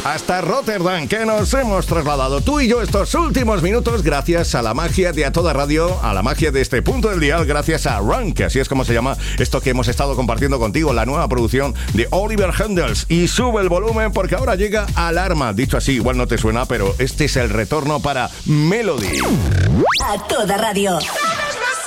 hasta Rotterdam, que nos hemos trasladado tú y yo estos últimos minutos gracias a la magia de A Toda Radio, a la magia de este punto del dial, gracias a Run, que así es como se llama esto que hemos estado compartiendo contigo, la nueva producción de Oliver Heldens. Y sube el volumen porque ahora llega Alarma. Dicho así, igual no te suena, pero este es el retorno para Melody. A Toda Radio.